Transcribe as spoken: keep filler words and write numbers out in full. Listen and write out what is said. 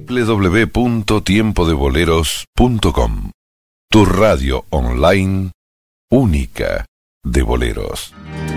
w w w punto tiempo de boleros punto com. Tu radio online única de boleros.